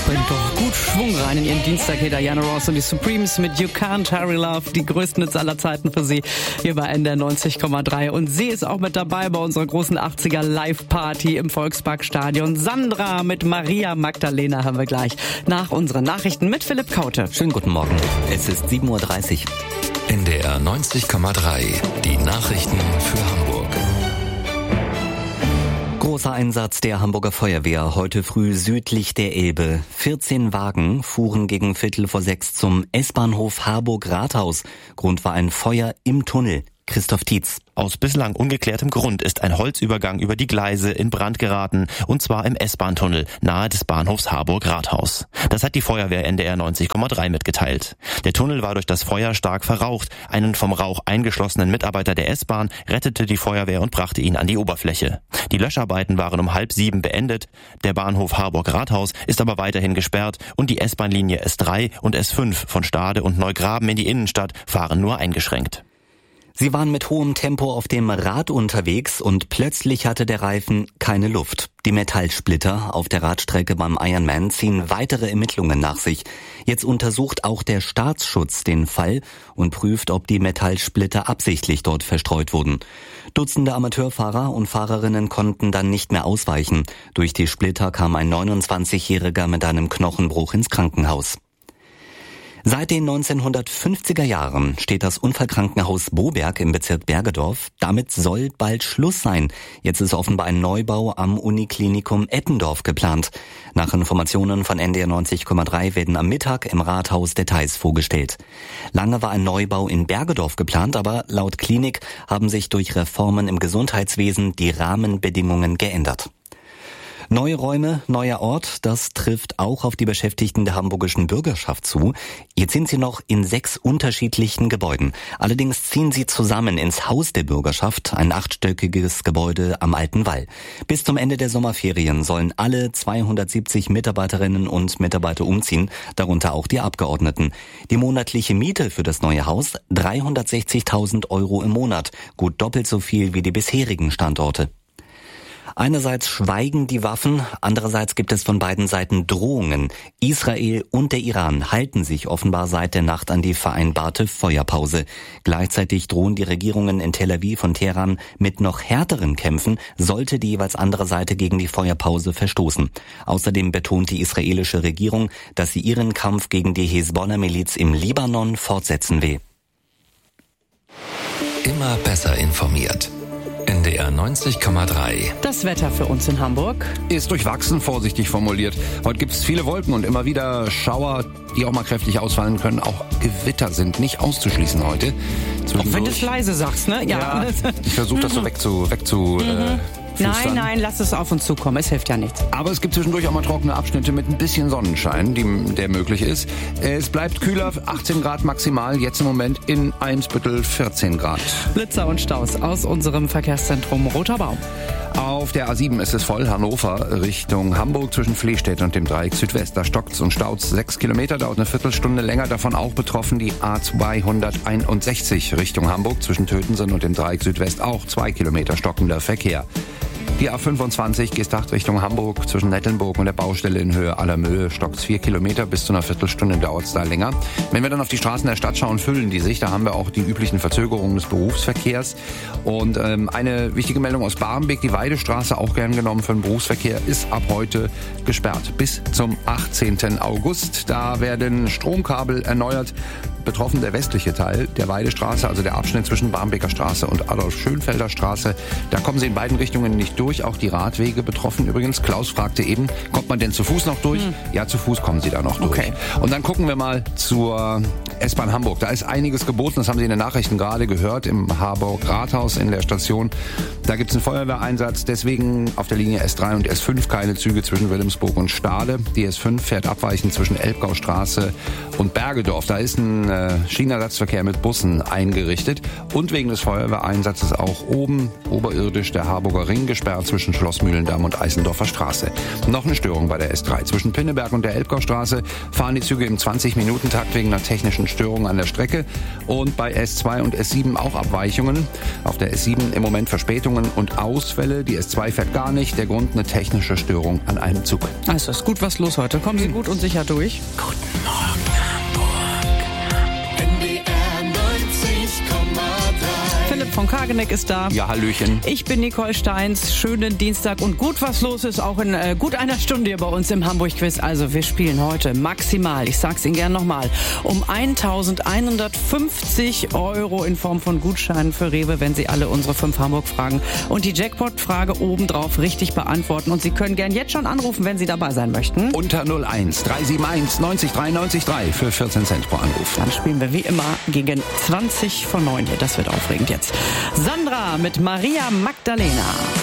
bringt doch gut Schwung rein in ihren Dienstag. Hier Diana Ross und die Supremes mit You Can't Hurry Love. Die größten Hits aller Zeiten für Sie hier bei NDR 90,3. Und sie ist auch mit dabei bei unserer großen 80er Live-Party im Volksparkstadion. Sandra mit Maria Magdalena haben wir gleich nach unseren Nachrichten mit Philipp Kaute. Schönen guten Morgen. Es ist 7.30 Uhr. NDR 90,3. Die Nachrichten für Hamburg. Großer Einsatz der Hamburger Feuerwehr heute früh südlich der Elbe. 14 Wagen fuhren gegen 5:45 zum S-Bahnhof Harburg-Rathaus. Grund war ein Feuer im Tunnel. Christoph Tietz. Aus bislang ungeklärtem Grund ist ein Holzübergang über die Gleise in Brand geraten, und zwar im S-Bahn-Tunnel nahe des Bahnhofs Harburg-Rathaus. Das hat die Feuerwehr NDR 90,3 mitgeteilt. Der Tunnel war durch das Feuer stark verraucht. Einen vom Rauch eingeschlossenen Mitarbeiter der S-Bahn rettete die Feuerwehr und brachte ihn an die Oberfläche. Die Löscharbeiten waren um 6:30 beendet. Der Bahnhof Harburg-Rathaus ist aber weiterhin gesperrt und die S-Bahn-Linie S3 und S5 von Stade und Neugraben in die Innenstadt fahren nur eingeschränkt. Sie waren mit hohem Tempo auf dem Rad unterwegs und plötzlich hatte der Reifen keine Luft. Die Metallsplitter auf der Radstrecke beim Ironman ziehen weitere Ermittlungen nach sich. Jetzt untersucht auch der Staatsschutz den Fall und prüft, ob die Metallsplitter absichtlich dort verstreut wurden. Dutzende Amateurfahrer und Fahrerinnen konnten dann nicht mehr ausweichen. Durch die Splitter kam ein 29-Jähriger mit einem Knochenbruch ins Krankenhaus. Seit den 1950er Jahren steht das Unfallkrankenhaus Boberg im Bezirk Bergedorf. Damit soll bald Schluss sein. Jetzt ist offenbar ein Neubau am Uniklinikum Eppendorf geplant. Nach Informationen von NDR 90,3 werden am Mittag im Rathaus Details vorgestellt. Lange war ein Neubau in Bergedorf geplant, aber laut Klinik haben sich durch Reformen im Gesundheitswesen die Rahmenbedingungen geändert. Neue Räume, neuer Ort, das trifft auch auf die Beschäftigten der hamburgischen Bürgerschaft zu. Jetzt sind sie noch in 6 unterschiedlichen Gebäuden. Allerdings ziehen sie zusammen ins Haus der Bürgerschaft, ein 8-stöckiges Gebäude am Alten Wall. Bis zum Ende der Sommerferien sollen alle 270 Mitarbeiterinnen und Mitarbeiter umziehen, darunter auch die Abgeordneten. Die monatliche Miete für das neue Haus 360.000 € im Monat, gut doppelt so viel wie die bisherigen Standorte. Einerseits schweigen die Waffen, andererseits gibt es von beiden Seiten Drohungen. Israel und der Iran halten sich offenbar seit der Nacht an die vereinbarte Feuerpause. Gleichzeitig drohen die Regierungen in Tel Aviv und Teheran mit noch härteren Kämpfen, sollte die jeweils andere Seite gegen die Feuerpause verstoßen. Außerdem betont die israelische Regierung, dass sie ihren Kampf gegen die Hezbollah-Miliz im Libanon fortsetzen will. Immer besser informiert. NDR 90,3. Das Wetter für uns in Hamburg ist durchwachsen, vorsichtig formuliert. Heute gibt es viele Wolken und immer wieder Schauer, die auch mal kräftig ausfallen können. Auch Gewitter sind nicht auszuschließen heute. Auch wenn du es leise sagst, ne? Ja. Ich versuche das so Nein, lass es auf uns zukommen, es hilft ja nichts. Aber es gibt zwischendurch auch mal trockene Abschnitte mit ein bisschen Sonnenschein, der möglich ist. Es bleibt kühler, 18 Grad maximal, jetzt im Moment in Eimsbüttel 14 Grad. Blitzer und Staus aus unserem Verkehrszentrum Roter Baum. Auf der A7 ist es voll, Hannover Richtung Hamburg zwischen Flehstedt und dem Dreieck Südwest. Da stockt's und staut's 6 Kilometer, dauert eine Viertelstunde länger. Davon auch betroffen die A261 Richtung Hamburg zwischen Tötensen und dem Dreieck Südwest. Auch 2 Kilometer stockender Verkehr. Die A25 Gestacht Richtung Hamburg zwischen Nettelnburg und der Baustelle in Höhe Allermöhe stockt's 4 Kilometer, bis zu einer Viertelstunde dauert's da länger. Wenn wir dann auf die Straßen der Stadt schauen, füllen die sich. Da haben wir auch die üblichen Verzögerungen des Berufsverkehrs. Und eine wichtige Meldung aus Barmbek, die Weidestraße, auch gern genommen für den Berufsverkehr, ist ab heute gesperrt bis zum 18. August. Da werden Stromkabel erneuert. Betroffen der westliche Teil der Weidestraße, also der Abschnitt zwischen Barmbeker Straße und Adolf-Schönfelder Straße. Da kommen sie in beiden Richtungen nicht durch, auch die Radwege betroffen übrigens. Klaus fragte eben, kommt man denn zu Fuß noch durch? Ja, zu Fuß kommen sie da noch durch. Okay. Und dann gucken wir mal zur S-Bahn Hamburg. Da ist einiges geboten, das haben Sie in den Nachrichten gerade gehört, im Harburg-Rathaus in der Station. Da gibt es einen Feuerwehreinsatz, deswegen auf der Linie S3 und S5 keine Züge zwischen Wilhelmsburg und Stade. Die S5 fährt abweichend zwischen Elbgaustraße und Bergedorf. Da ist ein Schienenersatzverkehr mit Bussen eingerichtet und wegen des Feuerwehreinsatzes auch oben oberirdisch der Harburger Ring gesperrt zwischen Schloss Mühlendamm und Eisendorfer Straße. Noch eine Störung bei der S3. Zwischen Pinneberg und der Elbgaustraße fahren die Züge im 20-Minuten-Takt wegen einer technischen Störungen an der Strecke und bei S2 und S7 auch Abweichungen. Auf der S7 im Moment Verspätungen und Ausfälle. Die S2 fährt gar nicht. Der Grund eine technische Störung an einem Zug. Also ist gut was los heute. Kommen Sie gut und sicher durch. Guten Morgen, Hamburg. NDR 90,3. Philipp von Kageneck ist da. Ja, Hallöchen. Ich bin Nicole Steins. Schönen Dienstag und gut was los ist auch in gut einer Stunde hier bei uns im Hamburg-Quiz. Also wir spielen heute maximal, ich sag's Ihnen gern nochmal, um 1.150 € in Form von Gutscheinen für Rewe, wenn Sie alle unsere 5 Hamburg-Fragen und die Jackpot-Frage obendrauf richtig beantworten. Und Sie können gern jetzt schon anrufen, wenn Sie dabei sein möchten. Unter 01 371 90 93 3 für 14 Cent pro Anruf. Dann spielen wir wie immer gegen 20 vor 9 hier. Das wird aufregend jetzt. Sandra mit Maria Magdalena.